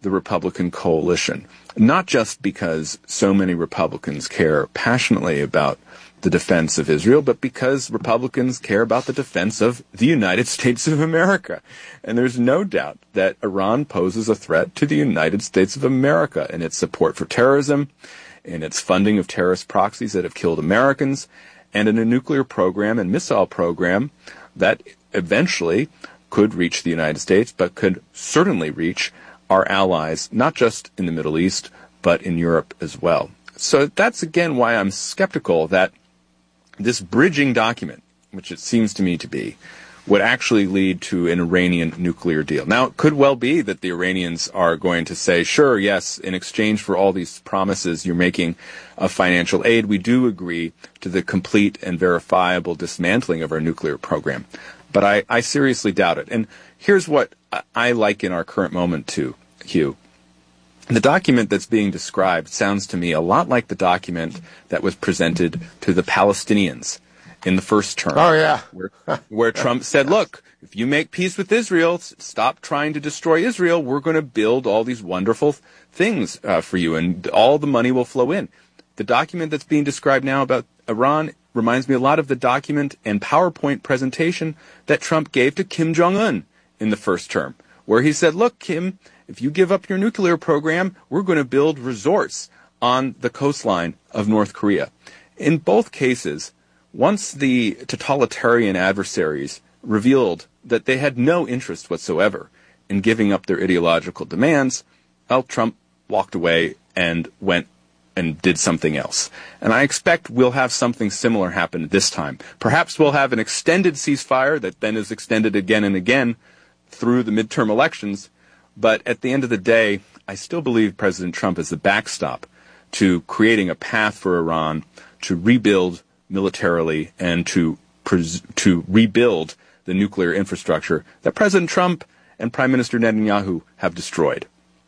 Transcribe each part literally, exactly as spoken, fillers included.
the Republican coalition, not just because so many Republicans care passionately about the defense of Israel, but because Republicans care about the defense of the United States of America. And there's no doubt that Iran poses a threat to the United States of America in its support for terrorism, in its funding of terrorist proxies that have killed Americans, and in a nuclear program and missile program that eventually could reach the United States, but could certainly reach our allies, not just in the Middle East, but in Europe as well. So that's, again, why I'm skeptical that this bridging document, which it seems to me to be, would actually lead to an Iranian nuclear deal. Now, it could well be that the Iranians are going to say, sure, yes, in exchange for all these promises you're making of financial aid, we do agree to the complete and verifiable dismantling of our nuclear program. But I, I seriously doubt it. And here's what I like in our current moment, too, Hugh. The document that's being described sounds to me a lot like the document that was presented to the Palestinians in the first term. Oh, yeah. where, where Trump said, look, if you make peace with Israel, stop trying to destroy Israel, we're going to build all these wonderful things uh, for you, and all the money will flow in. The document that's being described now about Iran reminds me a lot of the document and PowerPoint presentation that Trump gave to Kim Jong-un in the first term, where he said, look, Kim, if you give up your nuclear program, we're going to build resorts on the coastline of North Korea. In both cases, once the totalitarian adversaries revealed that they had no interest whatsoever in giving up their ideological demands, well, Trump walked away and went and did something else. And I expect we'll have something similar happen this time. Perhaps we'll have an extended ceasefire that then is extended again and again through the midterm elections. But at the end of the day, I still believe President Trump is the backstop to creating a path for Iran to rebuild militarily and to pres- to rebuild the nuclear infrastructure that President Trump and Prime Minister Netanyahu have destroyed.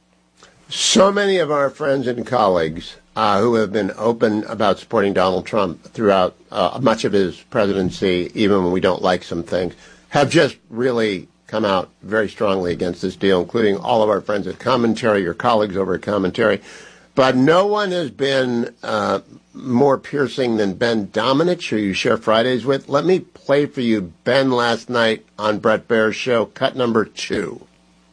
So many of our friends and colleagues uh, who have been open about supporting Donald Trump throughout uh, much of his presidency, even when we don't like some things, have just really come out very strongly against this deal, including all of our friends at Commentary, your colleagues over at Commentary. But no one has been uh, more piercing than Ben Domenech, who you share Fridays with. Let me play for you Ben last night on Bret Baier's show, cut number two.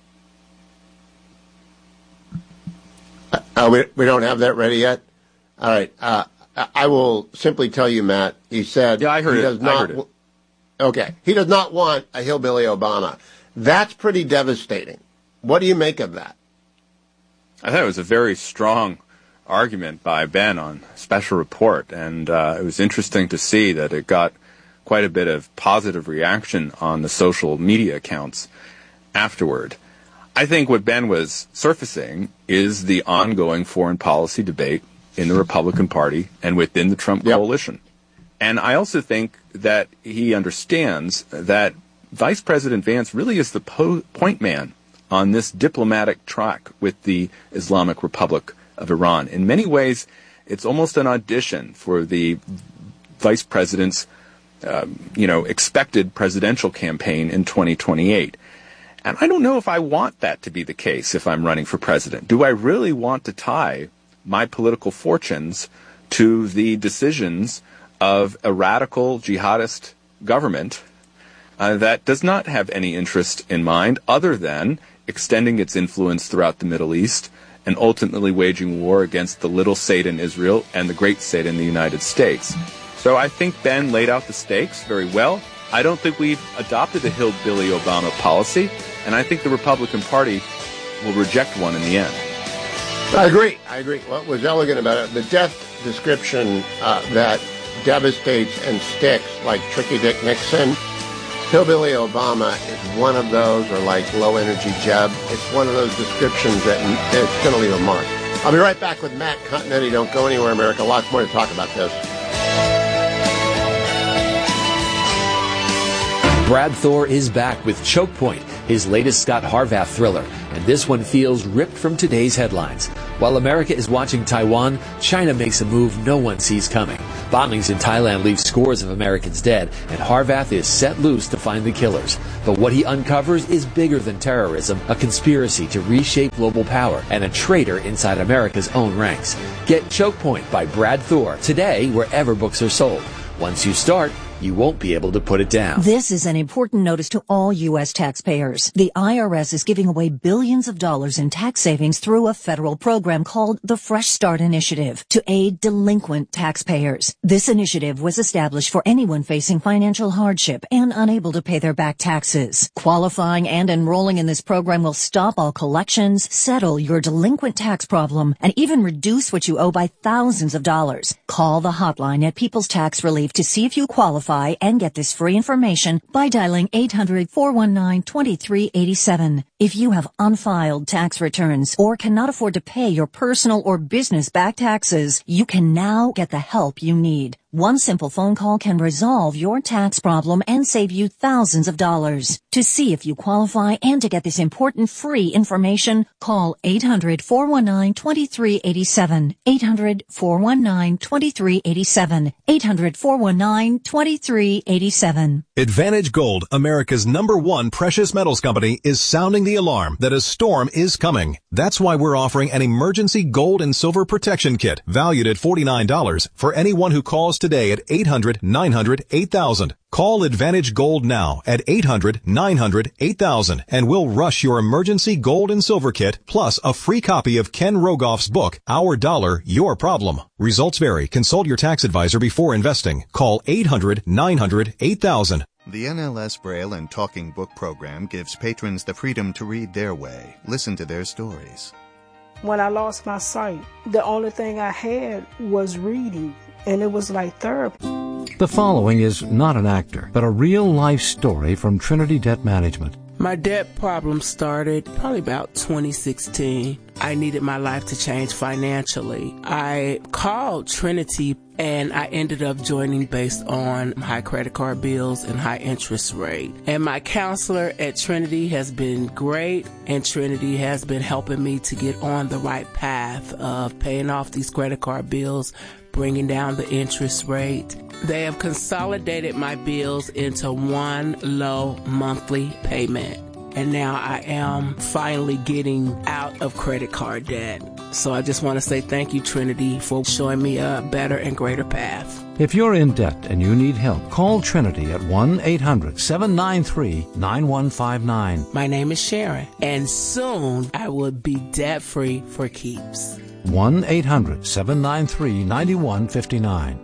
Uh, we, we don't have that ready yet? All right. Uh, I will simply tell you, Matt, he said... Yeah, I heard he it. Does not, I heard it. Okay. He does not want a hillbilly Obama. That's pretty devastating. What do you make of that? I thought it was a very strong argument by Ben on Special Report, and uh, it was interesting to see that it got quite a bit of positive reaction on the social media accounts afterward. I think what Ben was surfacing is the ongoing foreign policy debate in the Republican Party and within the Trump yep. coalition. And I also think that he understands that Vice President Vance really is the po- point man on this diplomatic track with the Islamic Republic of Iran. In many ways, it's almost an audition for the vice president's, um, you know, expected presidential campaign in twenty twenty-eight. And I don't know if I want that to be the case if I'm running for president. Do I really want to tie my political fortunes to the decisions of a radical jihadist government uh, that does not have any interest in mind other than extending its influence throughout the Middle East and ultimately waging war against the little Satan Israel and the great Satan the United States? So I think Ben laid out the stakes very well. I don't think we've adopted a hillbilly Obama policy, and I think the Republican Party will reject one in the end. I agree. I agree. What was elegant about it, the death description uh, that devastates and sticks, like Tricky Dick Nixon, hillbilly Obama is one of those, or like low-energy Jeb. It's one of those descriptions that it's going to leave a mark. I'll be right back with Matt Continetti. Don't go anywhere, America. Lots more to talk about this. Brad Thor is back with Choke Point, his latest Scott Harvath thriller, and this one feels ripped from today's headlines. While America is watching Taiwan, China makes a move no one sees coming. Bombings in Thailand leave scores of Americans dead, and Harvath is set loose to find the killers. But what he uncovers is bigger than terrorism, a conspiracy to reshape global power, and a traitor inside America's own ranks. Get Choke Point by Brad Thor today wherever books are sold. Once you start, you won't be able to put it down. This is an important notice to all U S taxpayers. The I R S is giving away billions of dollars in tax savings through a federal program called the Fresh Start Initiative to aid delinquent taxpayers. This initiative was established for anyone facing financial hardship and unable to pay their back taxes. Qualifying and enrolling in this program will stop all collections, settle your delinquent tax problem, and even reduce what you owe by thousands of dollars. Call the hotline at People's Tax Relief to see if you qualify and get this free information by dialing eight hundred, four one nine, two three eight seven. If you have unfiled tax returns or cannot afford to pay your personal or business back taxes, you can now get the help you need. One simple phone call can resolve your tax problem and save you thousands of dollars. To see if you qualify and to get this important free information, call eight hundred, four one nine, two three eight seven. eight hundred, four one nine, two three eight seven. eight hundred, four one nine, two three eight seven. Advantage Gold, America's number one precious metals company, is sounding the alarm that a storm is coming. That's why we're offering an emergency gold and silver protection kit valued at forty-nine dollars for anyone who calls today at eight hundred, nine hundred, eight thousand. Call Advantage Gold now at eight hundred, nine hundred, eight thousand and we'll rush your emergency gold and silver kit plus a free copy of Ken Rogoff's book, Our Dollar, Your Problem. Results vary. Consult your tax advisor before investing. Call eight hundred, nine hundred, eight thousand. The N L S Braille and Talking Book program gives patrons the freedom to read their way, listen to their stories. When I lost my sight, the only thing I had was reading, and it was like therapy. The following is not an actor, but a real-life story from Trinity Debt Management. My debt problem started probably about twenty sixteen. I needed my life to change financially. I called Trinity and I ended up joining based on high credit card bills and high interest rate. And my counselor at Trinity has been great, and Trinity has been helping me to get on the right path of paying off these credit card bills, bringing down the interest rate. They have consolidated my bills into one low monthly payment. And now I am finally getting out of credit card debt. So I just want to say thank you, Trinity, for showing me a better and greater path. If you're in debt and you need help, call Trinity at one eight hundred, seven nine three, nine one five nine. My name is Sharon, and soon I will be debt-free for keeps. one eight hundred, seven nine three, nine one five nine.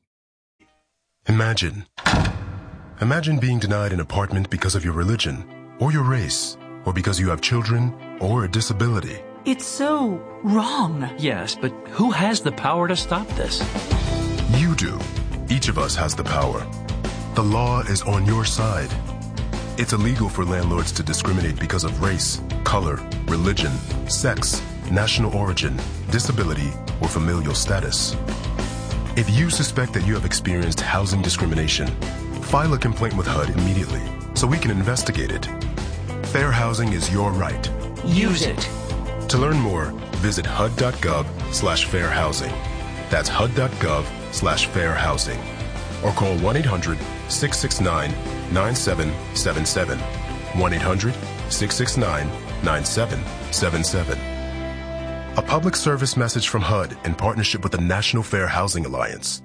Imagine. Imagine being denied an apartment because of your religion, or your race, or because you have children, or a disability. It's so wrong. Yes, but who has the power to stop this? You do. Each of us has the power. The law is on your side. It's illegal for landlords to discriminate because of race, color, religion, sex, national origin, disability, or familial status. If you suspect that you have experienced housing discrimination, file a complaint with H U D immediately so we can investigate it. Fair housing is your right. Use it. To learn more, visit H U D dot gov slash fair housing. That's H U D dot gov slash fair housing. Or call one eight hundred, six six nine, nine seven seven seven. one eight hundred, six six nine, nine seven seven seven. A public service message from H U D in partnership with the National Fair Housing Alliance.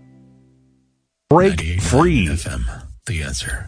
Break free. F M, the answer.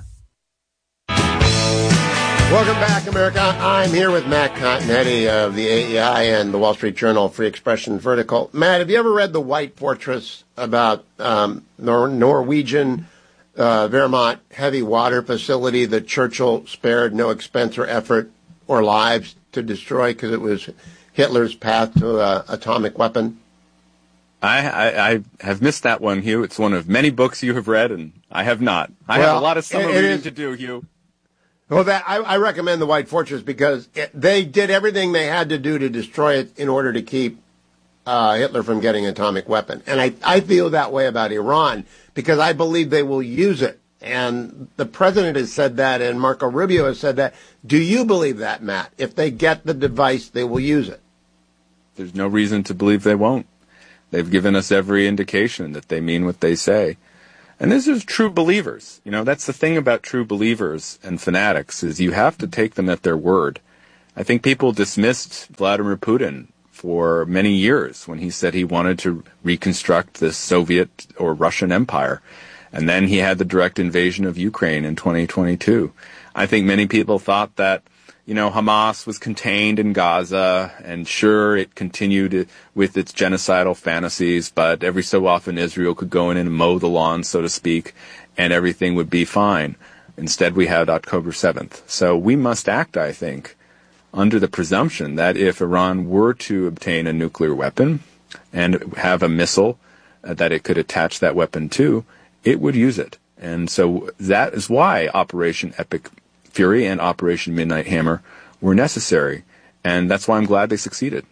Welcome back, America. I'm here with Matt Continetti of the A E I and the Wall Street Journal, Free Expression Vertical. Matt, have you ever read The White Fortress about um, Nor- Norwegian uh, Vermont heavy water facility that Churchill spared no expense or effort or lives to destroy because it was Hitler's path to an atomic weapon? I, I, I have missed that one, Hugh. It's one of many books you have read, and I have not. I well, have a lot of summer reading is, to do, Hugh. Well, that I, I recommend The White Fortress because it, they did everything they had to do to destroy it in order to keep uh, Hitler from getting an atomic weapon. And I, I feel that way about Iran because I believe they will use it. And the president has said that, and Marco Rubio has said that. Do you believe that, Matt? If they get the device, they will use it. There's no reason to believe they won't. They've given us every indication that they mean what they say. And this is true believers. You know, that's the thing about true believers and fanatics, is you have to take them at their word. I think people dismissed Vladimir Putin for many years when he said he wanted to reconstruct the Soviet or Russian empire. And then he had the direct invasion of Ukraine in twenty twenty-two. I think many people thought that, you know, Hamas was contained in Gaza, and sure, it continued with its genocidal fantasies, but every so often Israel could go in and mow the lawn, so to speak, and everything would be fine. Instead, we had October seventh. So we must act, I think, under the presumption that if Iran were to obtain a nuclear weapon and have a missile uh, that it could attach that weapon to, it would use it. And so that is why Operation Epic Fury and Operation Midnight Hammer were necessary. And that's why I'm glad they succeeded.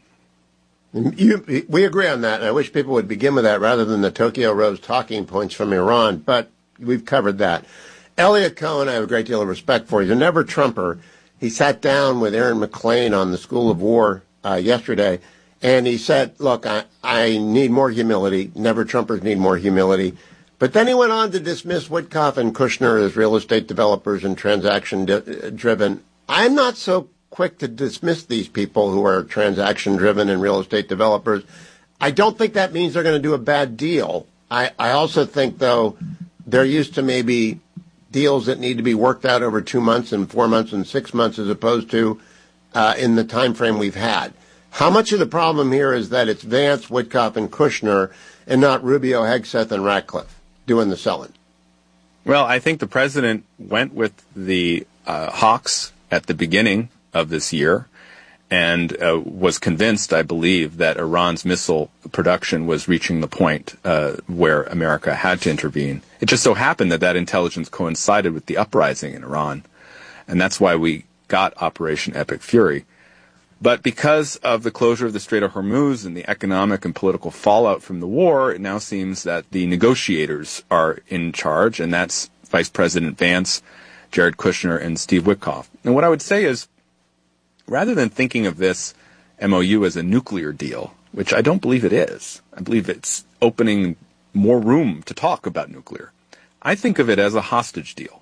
You, we agree on that, and I wish people would begin with that rather than the Tokyo Rose talking points from Iran, but we've covered that. Elliot Cohen, I have a great deal of respect for. He's a never-Trumper. He sat down with Aaron McClain on the School of War uh, yesterday, and he said, look, I, I need more humility. Never-Trumpers need more humility. But then he went on to dismiss Witkoff and Kushner as real estate developers and transaction-driven. I'm not so quick to dismiss these people who are transaction-driven and real estate developers. I don't think that means they're going to do a bad deal. I, I also think, though, they're used to maybe deals that need to be worked out over two months and four months and six months as opposed to uh, in the time frame we've had. How much of the problem here is that it's Vance, Witkoff, and Kushner and not Rubio, Hegseth, and Ratcliffe doing the selling? Well, I think the president went with the uh, hawks at the beginning of this year and uh, was convinced, I believe, that Iran's missile production was reaching the point uh, where America had to intervene. It just so happened that that intelligence coincided with the uprising in Iran, and that's why we got Operation Epic Fury. But because of the closure of the Strait of Hormuz and the economic and political fallout from the war, it now seems that the negotiators are in charge, and that's Vice President Vance, Jared Kushner, and Steve Witkoff. And what I would say is, rather than thinking of this M O U as a nuclear deal, which I don't believe it is, I believe it's opening more room to talk about nuclear, I think of it as a hostage deal.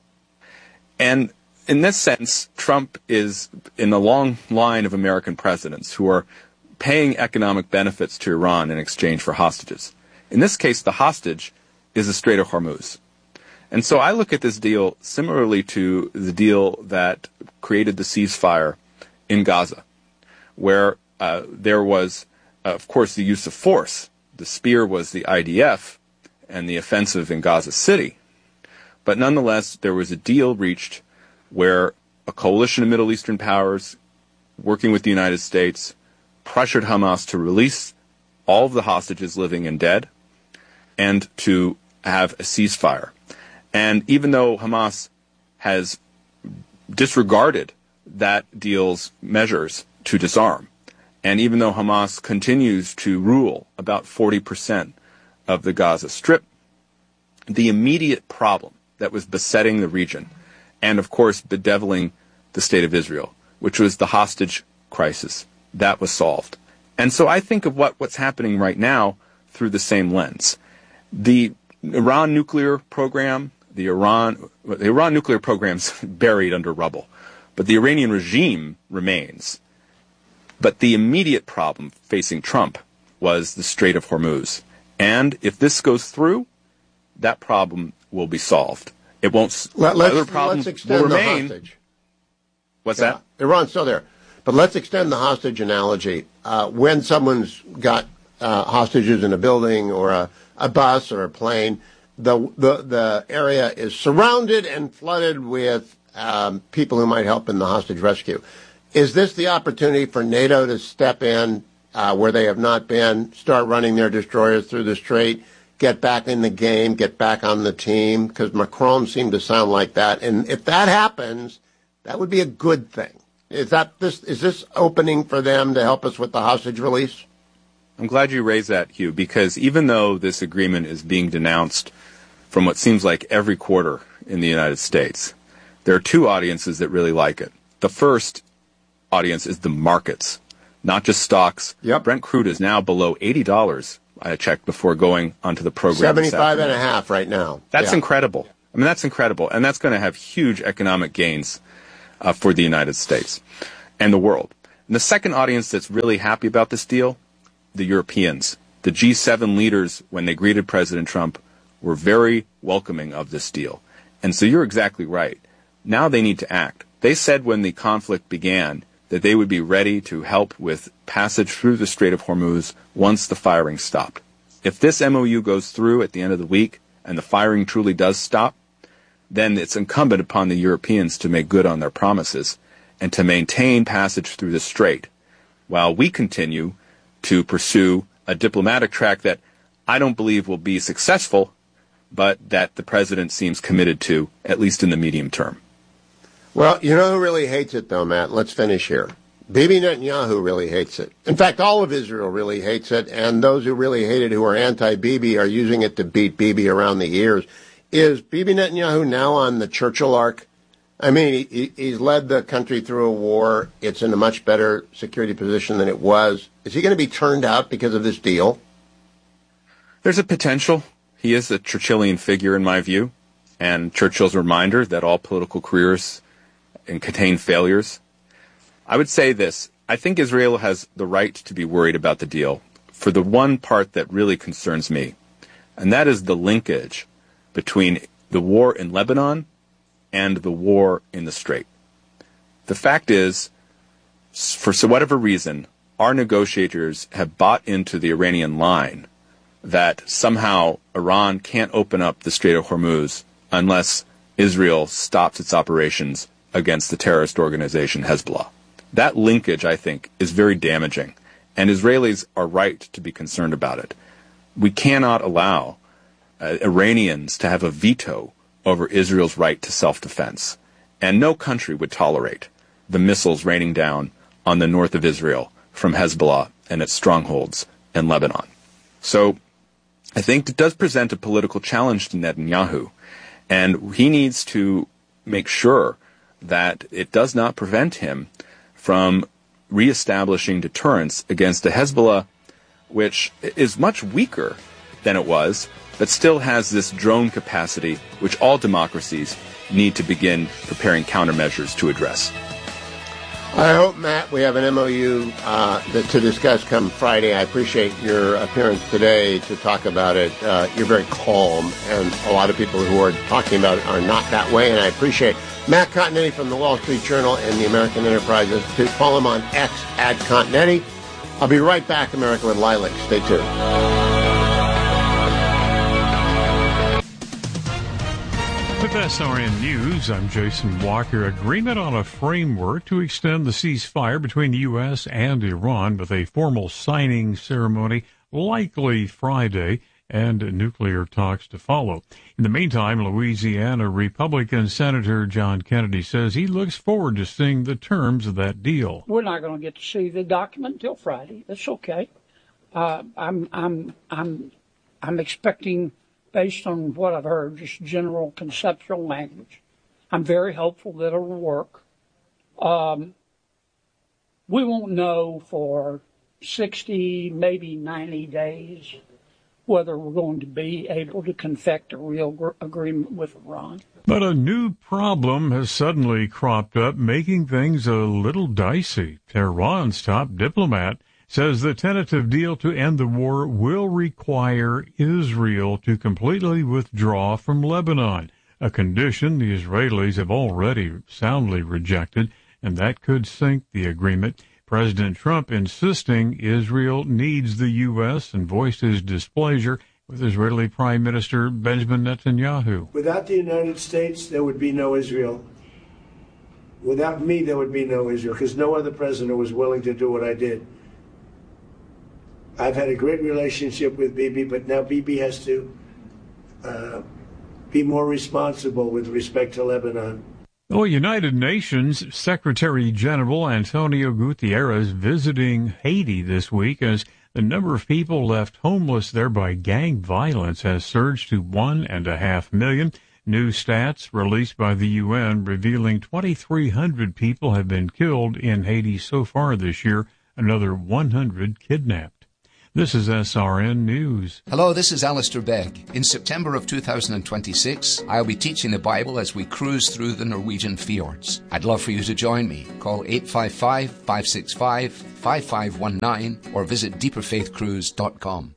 And in this sense, Trump is in a long line of American presidents who are paying economic benefits to Iran in exchange for hostages. In this case, the hostage is the Strait of Hormuz. And so I look at this deal similarly to the deal that created the ceasefire in Gaza, where uh, there was, uh, of course, the use of force. The spear was the I D F and the offensive in Gaza City. But nonetheless, there was a deal reached where a coalition of Middle Eastern powers, working with the United States, pressured Hamas to release all of the hostages, living and dead, and to have a ceasefire. And even though Hamas has disregarded that deal's measures to disarm, and even though Hamas continues to rule about forty percent of the Gaza Strip, the immediate problem that was besetting the region, and of course bedeviling the state of Israel, which was the hostage crisis, that was solved. And so I think of what, what's happening right now through the same lens. The Iran nuclear program, the Iran, the Iran nuclear program's buried under rubble, but the Iranian regime remains. But the immediate problem facing Trump was the Strait of Hormuz. And if this goes through, that problem will be solved. It won't. Let, let's, other problems let's extend will remain. The hostage. What's yeah, that? Iran's still there. But let's extend the hostage analogy. Uh, when someone's got uh, hostages in a building or a, a bus or a plane, the, the, the area is surrounded and flooded with um, people who might help in the hostage rescue. Is this the opportunity for NATO to step in uh, where they have not been, start running their destroyers through the strait, get back in the game, get back on the team? Because Macron seemed to sound like that. And if that happens, that would be a good thing. Is that this? Is this opening for them to help us with the hostage release? I'm glad you raised that, Hugh, because even though this agreement is being denounced from what seems like every quarter in the United States, there are two audiences that really like it. The first audience is the markets, not just stocks. Yep. Brent crude is now below eighty dollars I checked before going onto the program. seventy-five and a half right now. That's yeah. incredible. I mean, that's incredible. And that's going to have huge economic gains uh, for the United States and the world. And the second audience that's really happy about this deal, the Europeans. The G seven leaders, when they greeted President Trump, were very welcoming of this deal. And so you're exactly right. Now they need to act. They said when the conflict began that they would be ready to help with passage through the Strait of Hormuz once the firing stopped. If this M O U goes through at the end of the week and the firing truly does stop, then it's incumbent upon the Europeans to make good on their promises and to maintain passage through the strait while we continue to pursue a diplomatic track that I don't believe will be successful, but that the president seems committed to, at least in the medium term. Well, you know who really hates it, though, Matt? Let's finish here. Bibi Netanyahu really hates it. In fact, all of Israel really hates it, and those who really hate it, who are anti-Bibi, are using it to beat Bibi around the ears. Is Bibi Netanyahu now on the Churchill arc? I mean, he, he's led the country through a war. It's in a much better security position than it was. Is he going to be turned out because of this deal? There's a potential. He is a Churchillian figure, in my view, and Churchill's reminder that all political careers contain failures. I would say this. I think Israel has the right to be worried about the deal for the one part that really concerns me, and that is the linkage between the war in Lebanon and the war in the Strait. The fact is, for whatever reason, our negotiators have bought into the Iranian line that somehow Iran can't open up the Strait of Hormuz unless Israel stops its operations against the terrorist organization Hezbollah. That linkage, I think, is very damaging, and Israelis are right to be concerned about it. We cannot allow uh, Iranians to have a veto over Israel's right to self-defense, and no country would tolerate the missiles raining down on the north of Israel from Hezbollah and its strongholds in Lebanon. So I think it does present a political challenge to Netanyahu, and he needs to make sure that it does not prevent him from reestablishing deterrence against a Hezbollah which is much weaker than it was, but still has this drone capacity which all democracies need to begin preparing countermeasures to address. I hope, Matt, we have an M O U uh, that, to discuss come Friday. I appreciate your appearance today to talk about it. Uh, you're very calm, and a lot of people who are talking about it are not that way, and I appreciate Matt Continetti from the Wall Street Journal and the American Enterprise Institute. Follow him on X at Continetti. I'll be right back, America with Lilac. Stay tuned. With S R N News, I'm Jason Walker. Agreement on a framework to extend the ceasefire between the U S and Iran with a formal signing ceremony likely Friday and nuclear talks to follow. In the meantime, Louisiana Republican Senator John Kennedy says he looks forward to seeing the terms of that deal. We're not going to get to see the document until Friday. That's okay. Uh, I'm, I'm, I'm, I'm expecting, based on what I've heard, just general conceptual language. I'm very hopeful that it'll work. Um, we won't know for sixty, maybe ninety days whether we're going to be able to confect a real gr- agreement with Iran. But a new problem has suddenly cropped up, making things a little dicey. Tehran's top diplomat says the tentative deal to end the war will require Israel to completely withdraw from Lebanon, a condition the Israelis have already soundly rejected, and that could sink the agreement. President Trump insisting Israel needs the U S and voiced his displeasure with Israeli Prime Minister Benjamin Netanyahu. Without the United States, there would be no Israel. Without me, there would be no Israel, because no other president was willing to do what I did. I've had a great relationship with Bibi, but now Bibi has to uh, be more responsible with respect to Lebanon. Well, United Nations Secretary General Antonio Guterres visiting Haiti this week as the number of people left homeless there by gang violence has surged to one and a half million. New stats released by the U N revealing twenty-three hundred people have been killed in Haiti so far this year, another one hundred kidnapped. This is S R N News. Hello, this is Alistair Begg. In September of two thousand twenty-six, I'll be teaching the Bible as we cruise through the Norwegian fjords. I'd love for you to join me. Call eight five five, five six five, five five one nine or visit deeper faith cruise dot com.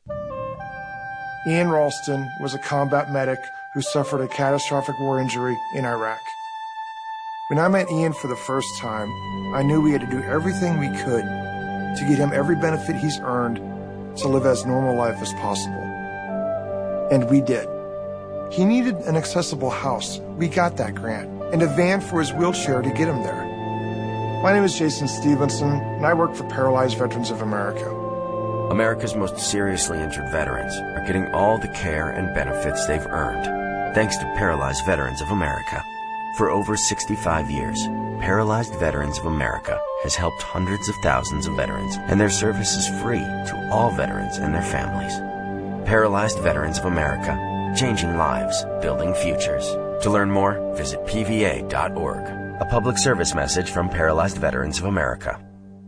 Ian Ralston was a combat medic who suffered a catastrophic war injury in Iraq. When I met Ian for the first time, I knew we had to do everything we could to get him every benefit he's earned to live as normal life as possible. And we did. He needed an accessible house. We got that grant. And a van for his wheelchair to get him there. My name is Jason Stevenson, and I work for Paralyzed Veterans of America. America's most seriously injured veterans are getting all the care and benefits they've earned, thanks to Paralyzed Veterans of America. For over sixty-five years, Paralyzed Veterans of America has helped hundreds of thousands of veterans, and their service is free to all veterans and their families. Paralyzed Veterans of America, changing lives, building futures. To learn more, visit P V A dot org. A public service message from Paralyzed Veterans of America.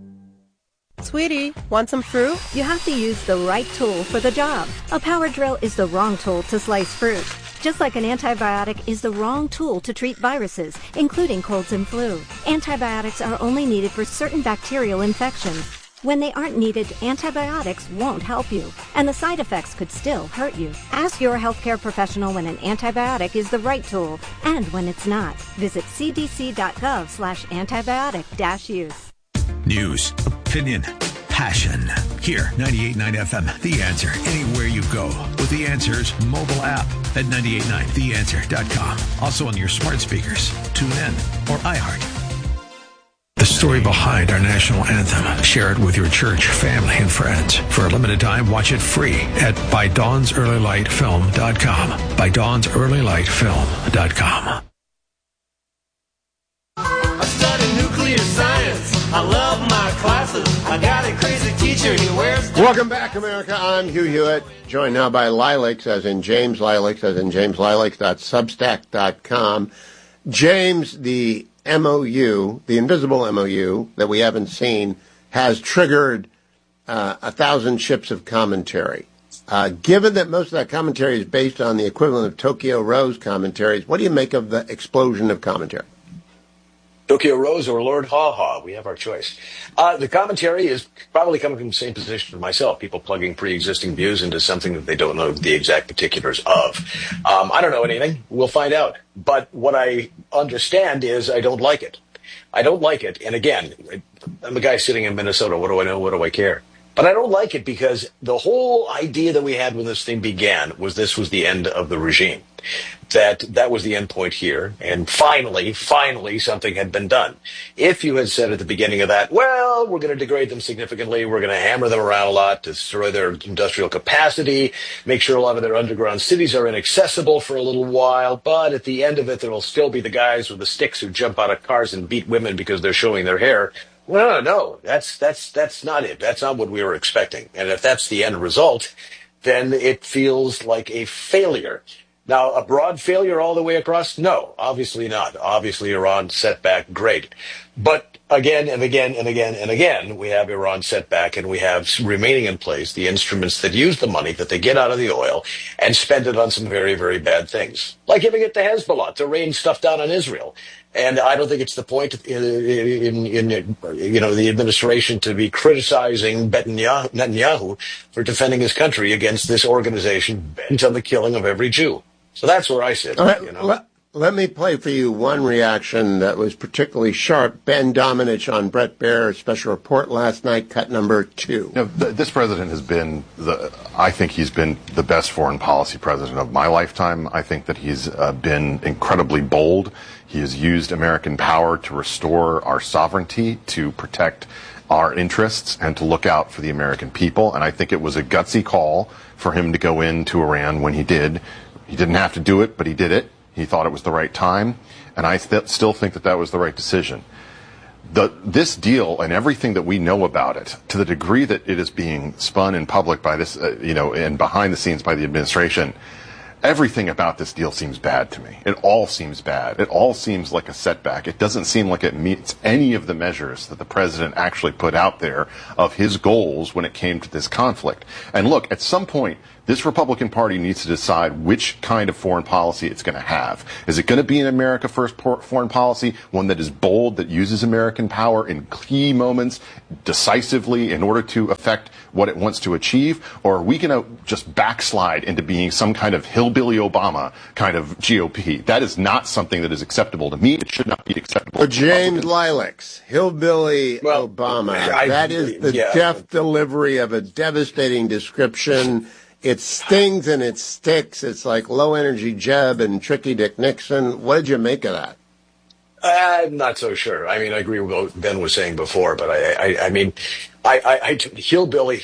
Sweetie, want some fruit? You have to use the right tool for the job. A power drill is the wrong tool to slice fruit. Just like an antibiotic is the wrong tool to treat viruses, including colds and flu. Antibiotics are only needed for certain bacterial infections. When they aren't needed, antibiotics won't help you, and the side effects could still hurt you. Ask your healthcare professional when an antibiotic is the right tool and when it's not. Visit c d c dot gov slash antibiotic dash use. News, opinion, passion. Here, ninety-eight point nine F M, The Answer. Anywhere you go with The Answer's mobile app at ninety-eight point nine the answer dot com. Also on your smart speakers, TuneIn, or iHeart. The story behind our national anthem. Share it with your church, family, and friends. For a limited time, watch it free at by dawns early light film dot com. by dawns early light film dot com. I study nuclear science. I love my classes. I got a crazy teacher. He wears... Welcome back, America. I'm Hugh Hewitt, joined now by Lilacs, as in James Lilacs, as in james lilacs dot substack dot com. James, the M O U, the invisible M O U that we haven't seen, has triggered uh, a thousand ships of commentary. Uh, given that most of that commentary is based on the equivalent of Tokyo Rose commentaries, what do you make of the explosion of commentary? Tokyo Rose or Lord Haw Haw, we have our choice. Uh, the commentary is probably coming from the same position for myself, people plugging pre-existing views into something that they don't know the exact particulars of. Um, I don't know anything. We'll find out. But what I understand is I don't like it. I don't like it. And again, I'm a guy sitting in Minnesota. What do I know? What do I care? But I don't like it because the whole idea that we had when this thing began was this was the end of the regime. That that was the end point here. And finally, finally, something had been done. If you had said at the beginning of that, well, we're going to degrade them significantly, we're going to hammer them around a lot, destroy their industrial capacity, make sure a lot of their underground cities are inaccessible for a little while, but at the end of it, there will still be the guys with the sticks who jump out of cars and beat women because they're showing their hair. No, no, no, that's, that's, that's not it. That's not what we were expecting. And if that's the end result, then it feels like a failure. Now, a broad failure all the way across? No, obviously not. Obviously, Iran set back, great. But again and again and again and again, we have Iran set back and we have remaining in place the instruments that use the money that they get out of the oil and spend it on some very, very bad things. Like giving it to Hezbollah to rain stuff down on Israel. And I don't think it's the point in, in, in you know, the administration to be criticizing Netanyahu for defending his country against this organization bent on the killing of every Jew. So that's where I sit. All right, you know? let, let me play for you one reaction that was particularly sharp. Ben Domenech on Bret Baier's special report last night, cut number two. You know, th- this president has been, the, I think he's been the best foreign policy president of my lifetime. I think that he's uh, been incredibly bold. He has used American power to restore our sovereignty, to protect our interests, and to look out for the American people. And I think it was a gutsy call for him to go into Iran when he did. He didn't have to do it, but he did it. He thought it was the right time, and I th- still think that that was the right decision. The, this deal and everything that we know about it, to the degree that it is being spun in public by this, uh, you know, and behind the scenes by the administration, Everything about this deal seems bad to me. It all seems bad. It all seems like a setback. It doesn't seem like it meets any of the measures that the president actually put out there of his goals when it came to this conflict. And look, at some point, this Republican Party needs to decide which kind of foreign policy it's going to have. Is it going to be an America First foreign policy, one that is bold, that uses American power in key moments decisively in order to affect what it wants to achieve? Or are we going to just backslide into being some kind of hillbilly Obama kind of G O P? That is not something that is acceptable to me. It should not be acceptable. Well, James Lilacs, hillbilly well, Obama. I, that is the yeah. deft delivery of a devastating description. It stings and it sticks. It's like low-energy Jeb and Tricky Dick Nixon. What did you make of that? I'm not so sure. I mean, I agree with what Ben was saying before, but I, I, I mean, I, I, I hillbilly.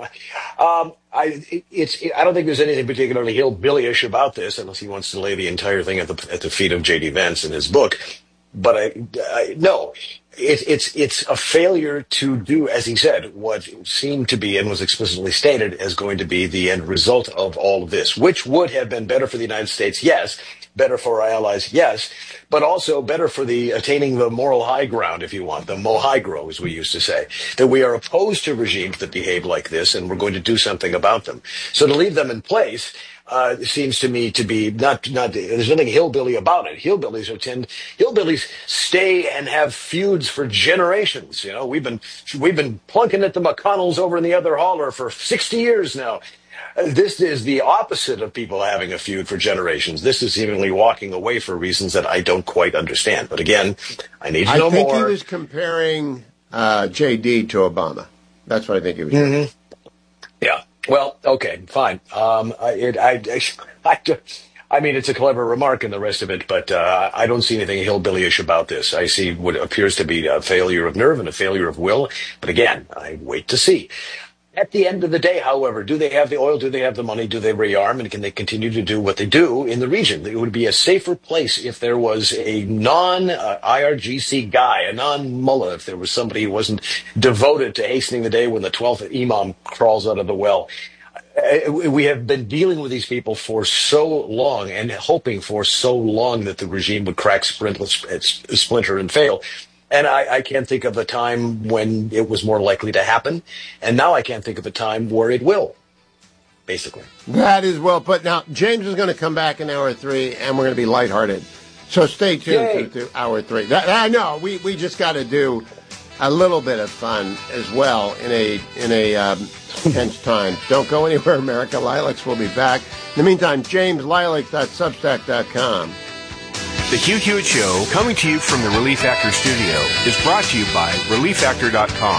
Um, I, it's. I don't think there's anything particularly hillbillyish about this, unless he wants to lay the entire thing at the at the feet of J D Vance in his book. But I, I no. It, it's it's a failure to do, as he said, what seemed to be and was explicitly stated as going to be the end result of all of this, which would have been better for the United States, yes, better for our allies, yes, but also better for the attaining the moral high ground, if you want, the mohigro, as we used to say, that we are opposed to regimes that behave like this, and we're going to do something about them. So to leave them in place Uh, seems to me to be not, not, there's nothing hillbilly about it. Hillbillies are tend, hillbillies stay and have feuds for generations. You know, we've been, we've been plunking at the McConnells over in the other holler for sixty years now. Uh, this is the opposite of people having a feud for generations. This is seemingly walking away for reasons that I don't quite understand. But again, I need to I know more. think he was comparing uh, J D to Obama. That's what I think he was doing. Mm-hmm. Yeah. Well, okay, fine. Um, I, it, I, I, I mean, it's a clever remark and the rest of it, but uh, I don't see anything hillbillyish about this. I see what appears to be a failure of nerve and a failure of will. But again, I wait to see. At the end of the day, however, do they have the oil? Do they have the money? Do they rearm? And can they continue to do what they do in the region? It would be a safer place if there was a non-I R G C guy, a non-mullah, if there was somebody who wasn't devoted to hastening the day when the twelfth imam crawls out of the well. We have been dealing with these people for so long and hoping for so long that the regime would crack, splinter, and fail. And I, I can't think of a time when it was more likely to happen. And now I can't think of a time where it will, basically. That is well put. Now, James is going to come back in hour three, and we're going to be lighthearted. So stay tuned to, to hour three. That, I know, we, we just got to do a little bit of fun as well in a in a um, tense time. Don't go anywhere, America. Lilacs will be back. In the meantime, james lilacs dot substack dot com. The Hugh Hewitt Show, coming to you from the Relief Factor studio, is brought to you by relief factor dot com.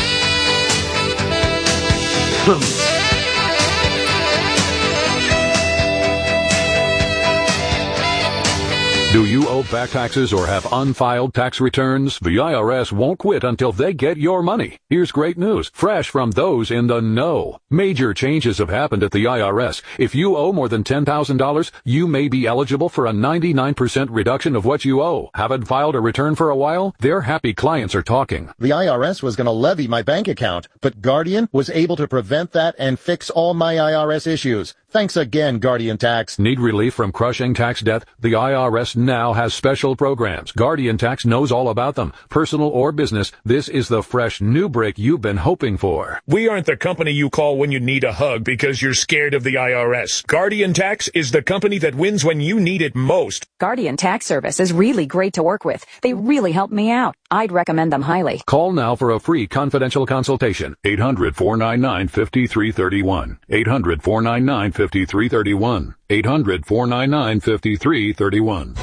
Do you owe back taxes or have unfiled tax returns? The I R S won't quit until they get your money. Here's great news, fresh from those in the know. Major changes have happened at the I R S. If you owe more than ten thousand dollars, you may be eligible for a ninety-nine percent reduction of what you owe. Haven't filed a return for a while? Their happy clients are talking. The I R S was going to levy my bank account, but Guardian was able to prevent that and fix all my I R S issues. Thanks again, Guardian Tax. Need relief from crushing tax debt? The I R S now has special programs. Guardian Tax knows all about them. Personal or business, this is the fresh new break you've been hoping for. We aren't the company you call when you need a hug because you're scared of the I R S. Guardian Tax is the company that wins when you need it most. Guardian Tax Service is really great to work with. They really helped me out. I'd recommend them highly. Call now for a free confidential consultation. eight hundred, four nine nine, five three three one. eight hundred, four nine nine, five three three one. eight hundred, four nine nine, five three three one.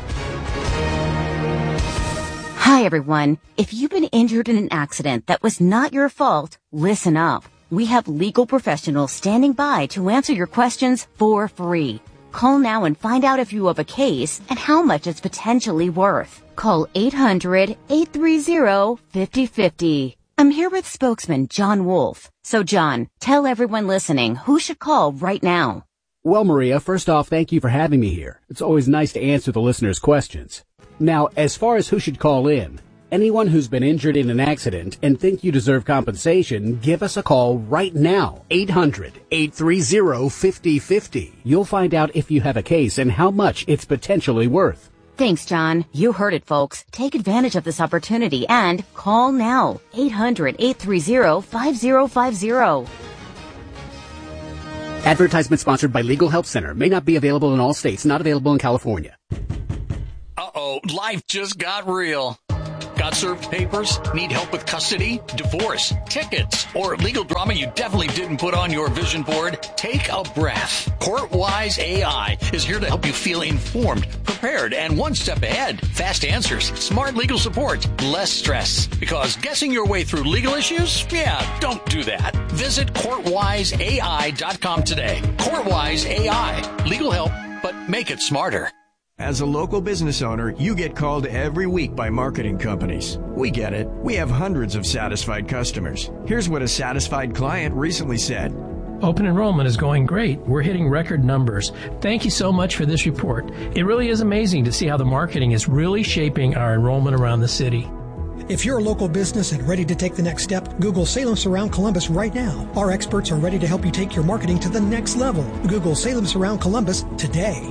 Hi, everyone. If you've been injured in an accident that was not your fault, listen up. We have legal professionals standing by to answer your questions for free. Call now and find out if you have a case and how much it's potentially worth. Call eight hundred, eight three zero, five zero five zero. I'm here with spokesman John Wolf. So, John, tell everyone listening who should call right now. Well, Maria, first off, thank you for having me here. It's always nice to answer the listeners' questions. Now, as far as who should call in, Anyone who's been injured in an accident and think you deserve compensation, give us a call right now. eight hundred, eight three zero, five zero five zero. You'll find out if you have a case and how much it's potentially worth. Thanks, John. You heard it, folks. Take advantage of this opportunity and call now. eight hundred, eight three zero, five zero five zero. Advertisement sponsored by Legal Help Center. May not be available in all states. Not available in California. Uh-oh, life just got real. Got served papers? Need help with custody, divorce, tickets, or legal drama you definitely didn't put on your vision board? Take a breath. CourtWise A I is here to help you feel informed, prepared, and one step ahead. Fast answers, smart legal support, less stress. Because guessing your way through legal issues? Yeah, don't do that. Visit court wise A I dot com today. CourtWise A I. Legal help, but make it smarter. As a local business owner, you get called every week by marketing companies. We get it. We have hundreds of satisfied customers. Here's what a satisfied client recently said. Open enrollment is going great. We're hitting record numbers. Thank you so much for this report. It really is amazing to see how the marketing is really shaping our enrollment around the city. If you're a local business and ready to take the next step, Google Salem Surround Columbus right now. Our experts are ready to help you take your marketing to the next level. Google Salem Surround Columbus today.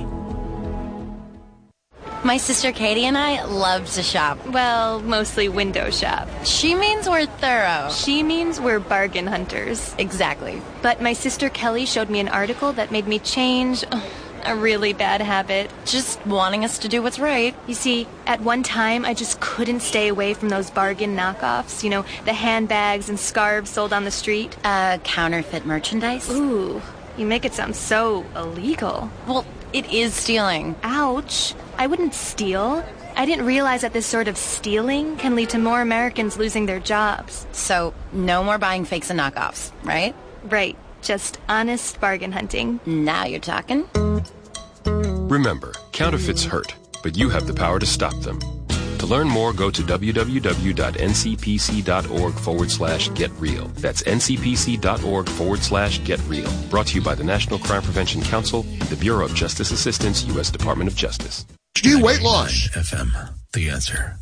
My sister Katie and I love to shop. Well, mostly window shop. She means we're thorough. She means we're bargain hunters. Exactly. But my sister Kelly showed me an article that made me change a really bad habit. Just wanting us to do what's right. You see, at one time, I just couldn't stay away from those bargain knockoffs. You know, the handbags and scarves sold on the street. Uh, counterfeit merchandise? Ooh, you make it sound so illegal. Well, it is stealing. Ouch. I wouldn't steal. I didn't realize that this sort of stealing can lead to more Americans losing their jobs. So, no more buying fakes and knockoffs, right? Right. Just honest bargain hunting. Now you're talking. Remember, counterfeits hurt, but you have the power to stop them. To learn more, go to www.ncpc.org forward slash get real. That's ncpc.org forward slash get real. Brought to you by the National Crime Prevention Council and the Bureau of Justice Assistance, U S Department of Justice. Do weight loss. F M, the answer.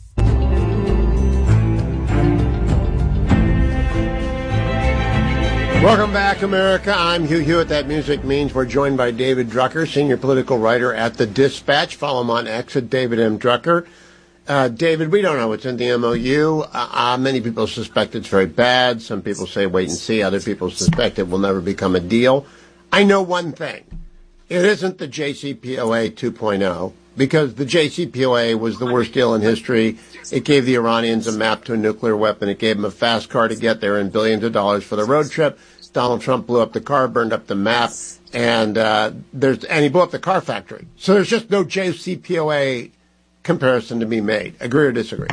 Welcome back, America. I'm Hugh Hewitt. That music means we're joined by David Drucker, senior political writer at The Dispatch. Follow him on X at David M. Drucker. Uh, David, we don't know what's in the M O U. Uh, uh, many people suspect it's very bad. Some people say wait and see. Other people suspect it will never become a deal. I know one thing. It isn't the J C P O A two point oh, because the J C P O A was the worst deal in history. It gave the Iranians a map to a nuclear weapon. It gave them a fast car to get there and billions of dollars for the road trip. Donald Trump blew up the car, burned up the map, and uh, there's and he blew up the car factory. So there's just no J C P O A comparison to be made. Agree or disagree?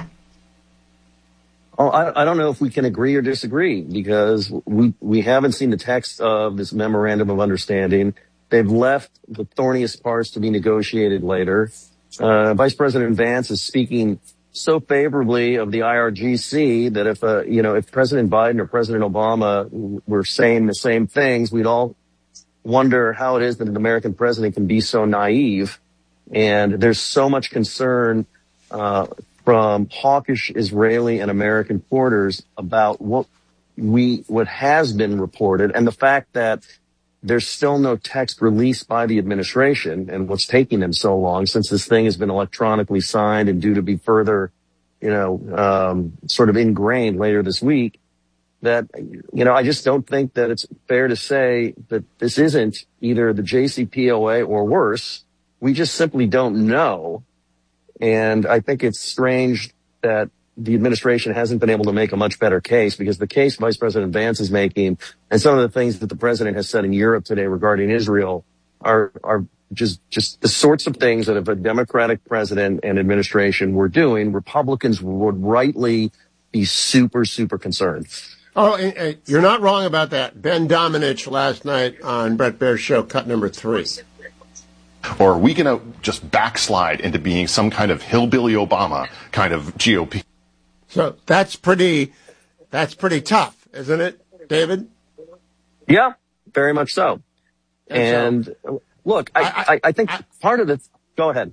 Oh, I, I don't know if we can agree or disagree because we we haven't seen the text of this memorandum of understanding. They've left the thorniest parts to be negotiated later. Uh, Vice President Vance is speaking so favorably of the I R G C that if uh, you know if President Biden or President Obama were saying the same things, we'd all wonder how it is that an American president can be so naive. And there's so much concern uh from hawkish Israeli and American quarters about what we what has been reported and the fact that there's still no text released by the administration and what's taking them so long since this thing has been electronically signed and due to be further, you know, um sort of ingrained later this week. That, you know, I just don't think that it's fair to say that this isn't either the J C P O A or worse. We just simply don't know. And I think it's strange that the administration hasn't been able to make a much better case because the case Vice President Vance is making and some of the things that the president has said in Europe today regarding Israel are, are just, just the sorts of things that if a Democratic president and administration were doing, Republicans would rightly be super, super concerned. Oh, and, and you're not wrong about that. Ben Domenech last night on Bret Baier's show, cut number three. Or are we going to just backslide into being some kind of hillbilly Obama kind of G O P? So that's pretty, that's pretty tough, isn't it, David? Yeah, very much so. And And so, look, I, I, I think I, part of it, go ahead.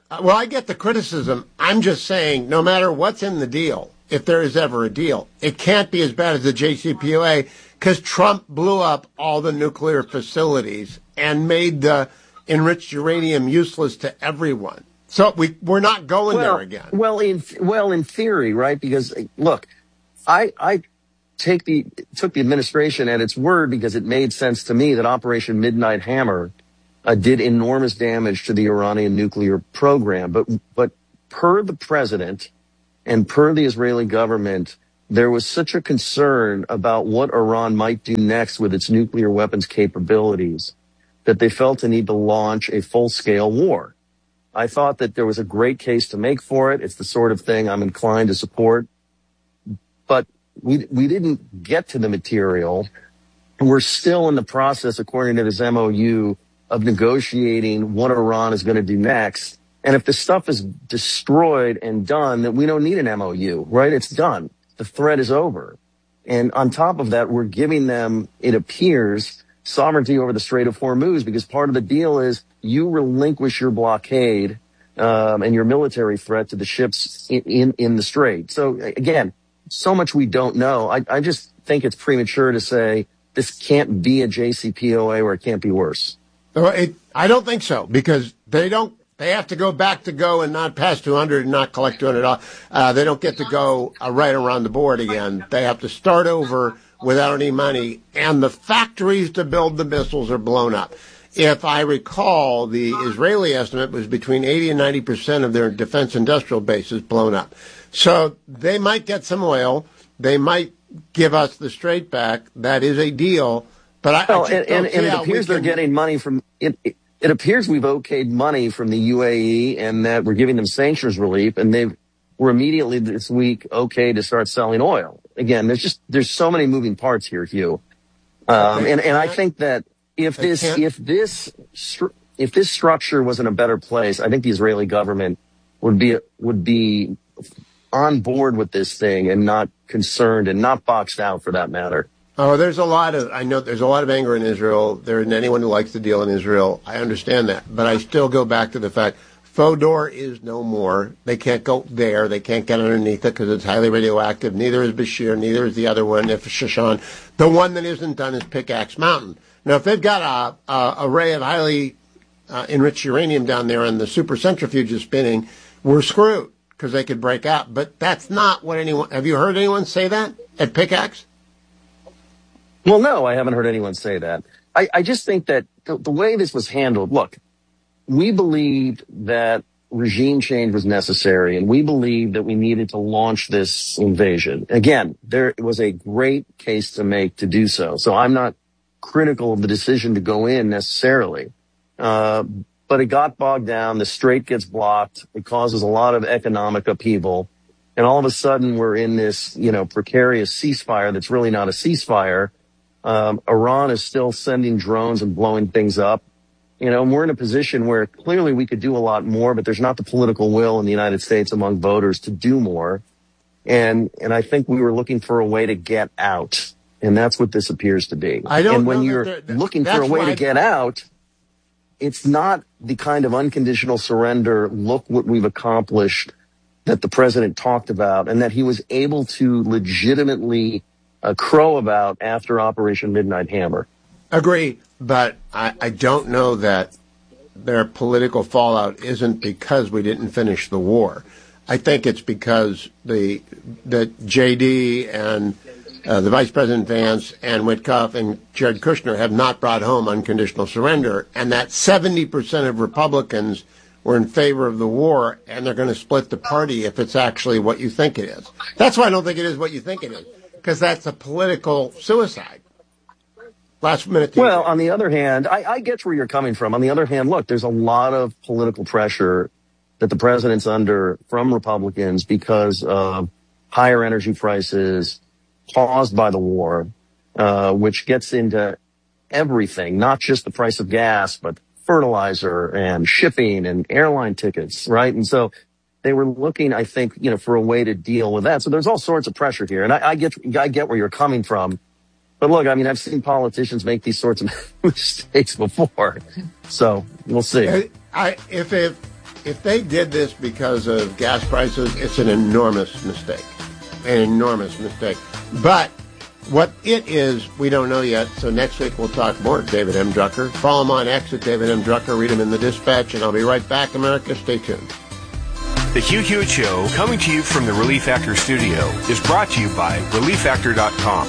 well, I get the criticism. I'm just saying, no matter what's in the deal, if there is ever a deal, it can't be as bad as the J C P O A because Trump blew up all the nuclear facilities and made the enriched uranium useless to everyone. So we, we're not going well, there again. Well, in well, in theory, right? Because look, I I take the took the administration at its word because it made sense to me that Operation Midnight Hammer uh, did enormous damage to the Iranian nuclear program. But but per the president and per the Israeli government, there was such a concern about what Iran might do next with its nuclear weapons capabilities that they felt a need to launch a full-scale war. I thought that there was a great case to make for it. It's the sort of thing I'm inclined to support. But we we didn't get to the material. We're still in the process, according to this M O U, of negotiating what Iran is going to do next. And if the stuff is destroyed and done, then we don't need an M O U, right? It's done. The threat is over. And on top of that, we're giving them, it appears, sovereignty over the Strait of Hormuz, because part of the deal is you relinquish your blockade um, and your military threat to the ships in, in, in the Strait. So again, so much we don't know. I, I just think it's premature to say this can't be a J C P O A or it can't be worse. Well, it, I don't think so, because they don't. They have to go back to go and not pass two hundred and not collect two hundred dollars. Uh, they don't get to go uh, right around the board again. They have to start over without any money, and the factories to build the missiles are blown up. If I recall, the Israeli estimate was between eighty and ninety percent of their defense industrial base is blown up. So they might get some oil. They might give us the Strait back. That is a deal. But I, well, I and, and, and it appears they're getting money from it, it. It appears we've okayed money from the U A E and that we're giving them sanctions relief, and they were immediately this week okay to start selling oil. Again, there's just there's so many moving parts here, Hugh. Um, and, and I think that if this if this if this structure was in a better place, I think the Israeli government would be would be on board with this thing and not concerned and not boxed out, for that matter. Oh, there's a lot of, I know there's a lot of anger in Israel. There isn't anyone who likes the deal in Israel. I understand that. But I still go back to the fact, Fodor is no more. They can't go there. They can't get underneath it because it's highly radioactive. Neither is Bashir. Neither is the other one, if Shashan. The one that isn't done is Pickaxe Mountain. Now, if they've got a, a array of highly uh, enriched uranium down there and the super centrifuge is spinning, we're screwed because they could break out. But that's not what anyone, have you heard anyone say that at Pickaxe? Well, no, I haven't heard anyone say that. I, I just think that the, the way this was handled, look, we believed that regime change was necessary, and we believed that we needed to launch this invasion. Again, there was a great case to make to do so. So I'm not critical of the decision to go in necessarily. Uh, but it got bogged down. The Strait gets blocked. It causes a lot of economic upheaval. And all of a sudden we're in this, you know, precarious ceasefire that's really not a ceasefire. Um, Iran is still sending drones and blowing things up. You know, and we're in a position where clearly we could do a lot more, but there's not the political will in the United States among voters to do more. And, and I think we were looking for a way to get out. And that's what this appears to be. I don't and when know you're that there, looking for a way to get out, it's not the kind of unconditional surrender, look what we've accomplished, that the president talked about, and that he was able to legitimately uh, crow about after Operation Midnight Hammer. Agree, but I, I don't know that their political fallout isn't because we didn't finish the war. I think it's because the that J D and uh, the Vice President Vance and Witkoff and Jared Kushner have not brought home unconditional surrender, and that seventy percent of Republicans were in favor of the war, and they're going to split the party if it's actually what you think it is. That's why I don't think it is what you think it is, because that's a political suicide. Last minute. Well, on the other hand, I, I get where you're coming from. On the other hand, look, there's a lot of political pressure that the president's under from Republicans because of higher energy prices caused by the war, uh, which gets into everything, not just the price of gas, but fertilizer and shipping and airline tickets, right? And so they were looking, I think, you know, for a way to deal with that. So there's all sorts of pressure here. And I, I get, I get where you're coming from. But look, I mean, I've seen politicians make these sorts of mistakes before. So we'll see. I, if, if if they did this because of gas prices, it's an enormous mistake. An enormous mistake. But what it is, we don't know yet, so next week we'll talk more. David M. Drucker. Follow him on X at David M. Drucker. Read him in the Dispatch, and I'll be right back, America. Stay tuned. The Hugh Hewitt Show, coming to you from the Relief Factor studio, is brought to you by relief factor dot com.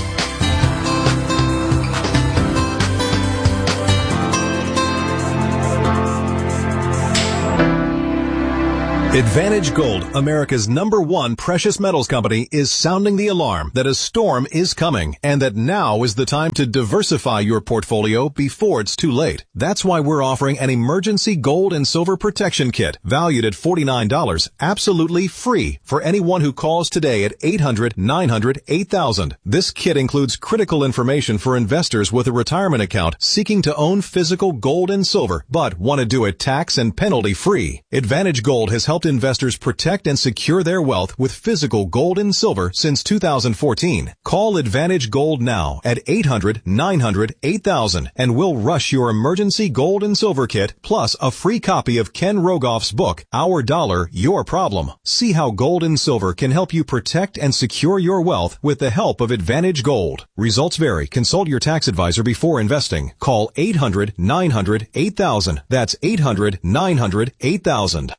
Advantage Gold, America's number one precious metals company, is sounding the alarm that a storm is coming and that now is the time to diversify your portfolio before it's too late. That's why we're offering an emergency gold and silver protection kit valued at forty-nine dollars, absolutely free for anyone who calls today at eight hundred, nine hundred, eight thousand. This kit includes critical information for investors with a retirement account seeking to own physical gold and silver but want to do it tax and penalty free. Advantage Gold has helped investors protect and secure their wealth with physical gold and silver since two thousand fourteen. Call Advantage Gold now at eight hundred, nine hundred, eight thousand and we'll rush your emergency gold and silver kit plus a free copy of Ken Rogoff's book, Our Dollar, Your Problem. See how gold and silver can help you protect and secure your wealth with the help of Advantage Gold. Results vary. Consult your tax advisor before investing. Call eight hundred, nine hundred, eight thousand. That's eight hundred, nine hundred, eight thousand.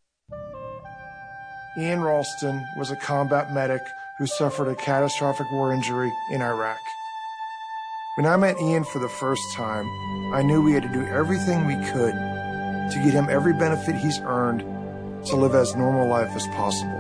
Ian Ralston was a combat medic who suffered a catastrophic war injury in Iraq. When I met Ian for the first time, I knew we had to do everything we could to get him every benefit he's earned to live as normal life as possible.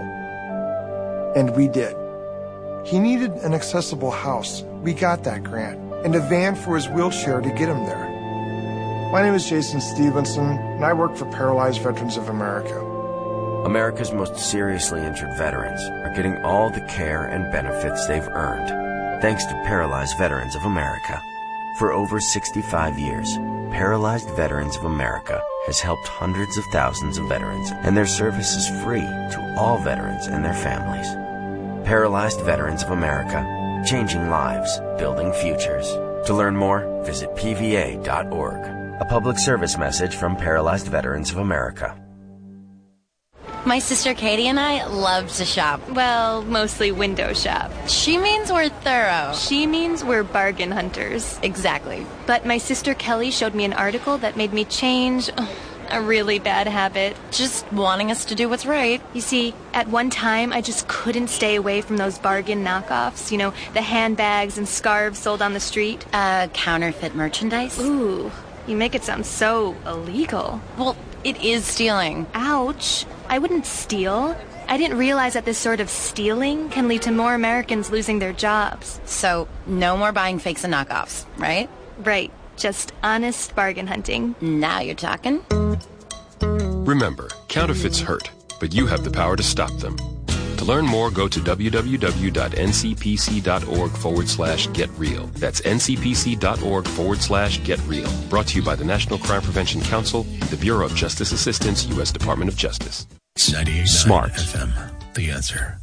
And we did. He needed an accessible house. We got that grant. And a van for his wheelchair to get him there. My name is Jason Stevenson, and I work for Paralyzed Veterans of America. America's most seriously injured veterans are getting all the care and benefits they've earned, thanks to Paralyzed Veterans of America. For over sixty-five years, Paralyzed Veterans of America has helped hundreds of thousands of veterans, and their service is free to all veterans and their families. Paralyzed Veterans of America, changing lives, building futures. To learn more, visit P V A dot org. A public service message from Paralyzed Veterans of America. My sister Katie and I love to shop. Well, mostly window shop. She means we're thorough. She means we're bargain hunters. Exactly. But my sister Kelly showed me an article that made me change a really bad habit. Just wanting us to do what's right. You see, at one time, I just couldn't stay away from those bargain knockoffs. You know, the handbags and scarves sold on the street. Uh, counterfeit merchandise? Ooh, you make it sound so illegal. Well, it is stealing. Ouch. I wouldn't steal. I didn't realize that this sort of stealing can lead to more Americans losing their jobs. So, no more buying fakes and knockoffs, right? Right. Just honest bargain hunting. Now you're talking. Remember, counterfeits hurt, but you have the power to stop them. To learn more, go to www.ncpc.org forward slash get real. That's ncpc.org forward slash get real. Brought to you by the National Crime Prevention Council, the Bureau of Justice Assistance, U S Department of Justice. ninety-eight point nine F M, The Answer.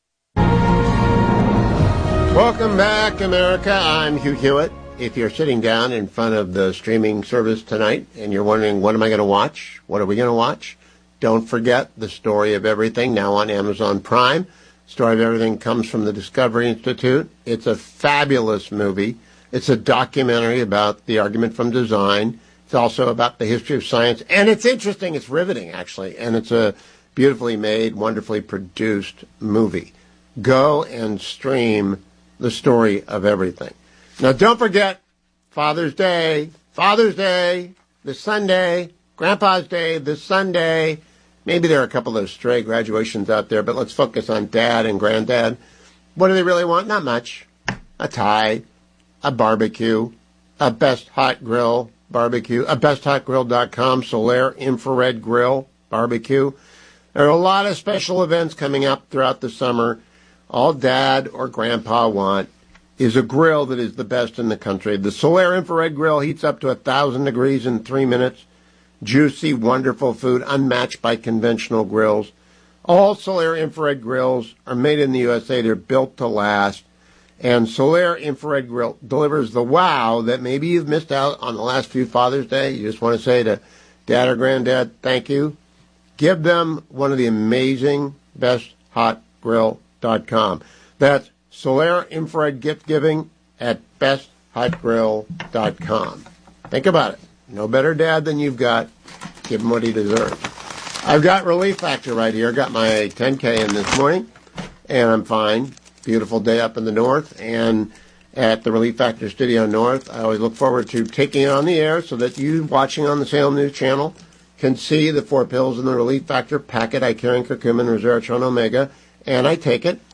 Welcome back, America. I'm Hugh Hewitt. If you're sitting down in front of the streaming service tonight and you're wondering, what am I going to watch? What are we going to watch? Don't forget The Story of Everything, now on Amazon Prime. Story of Everything comes from the Discovery Institute. It's a fabulous movie. It's a documentary about the argument from design. It's also about the history of science. And it's interesting. It's riveting, actually. And it's a beautifully made, wonderfully produced movie. Go and stream The Story of Everything. Now, don't forget Father's Day. Father's Day this Sunday. Grandpa's Day this Sunday. Maybe there are a couple of stray graduations out there, but let's focus on Dad and Granddad. What do they really want? Not much. A tie, a barbecue, a Best Hot Grill barbecue, a best hot grill dot com Solaire Infrared Grill barbecue. There are a lot of special events coming up throughout the summer. All Dad or Grandpa want is a grill that is the best in the country. The Solaire Infrared Grill heats up to one thousand degrees in three minutes. Juicy, wonderful food, unmatched by conventional grills. All Solaire Infrared Grills are made in the U S A. They're built to last. And Solaire Infrared Grill delivers the wow that maybe you've missed out on the last few Father's Day. You just want to say to Dad or Granddad, thank you. give them one of the amazing best hot grill dot com. That's Solaire Infrared Gift Giving at best hot grill dot com. Think about it. No better dad than you've got. Give him what he deserves. I've got Relief Factor right here. Got my ten K in this morning, and I'm fine. Beautiful day up in the north, and at the Relief Factor Studio North. I always look forward to taking it on the air so that you watching on the Salem News Channel can see the four pills in the Relief Factor packet. I carry curcumin, resveratrol, omega, and I take it.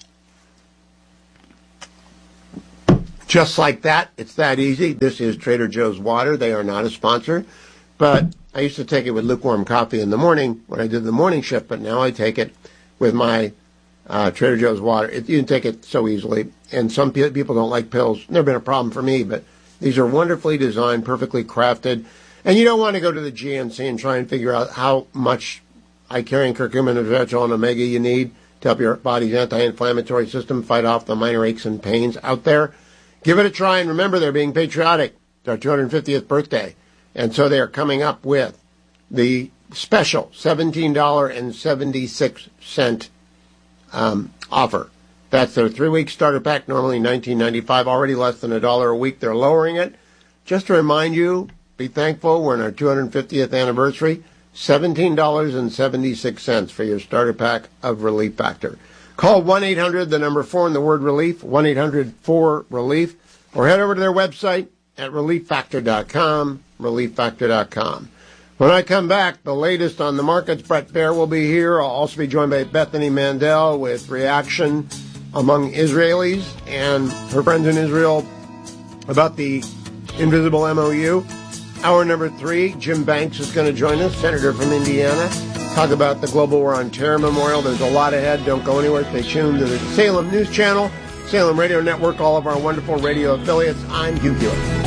Just like that. It's that easy. This is Trader Joe's water. They are not a sponsor, but I used to take it with lukewarm coffee in the morning when I did the morning shift, but now I take it with my uh, Trader Joe's water. It, you can take it so easily, and some pe- people don't like pills. Never been a problem for me, but these are wonderfully designed, perfectly crafted, and you don't want to go to the G N C and try and figure out how much I-carrying curcumin, resveratrol, and omega you need to help your body's anti-inflammatory system fight off the minor aches and pains out there. Give it a try, and remember, they're being patriotic. It's our two hundred fiftieth birthday, and so they are coming up with the special seventeen dollars and seventy-six cents um, offer. That's their three-week starter pack, normally nineteen ninety-five dollars, already less than a dollar a week. They're lowering it. Just to remind you, be thankful, we're in our two hundred fiftieth anniversary, seventeen dollars and seventy-six cents for your starter pack of Relief Factor. Call one eight hundred, the number four, and the word relief, one eight hundred four relief, or head over to their website at relief factor dot com, relief factor dot com. When I come back, the latest on the markets, Brett Baer will be here. I'll also be joined by Bethany Mandel with reaction among Israelis and her friends in Israel about the invisible M O U. Hour number three, Jim Banks is going to join us, senator from Indiana. Talk about the Global War on Terror Memorial. There's a lot ahead. Don't go anywhere. Stay tuned to the Salem News Channel, Salem Radio Network, all of our wonderful radio affiliates. I'm Hugh Hewitt.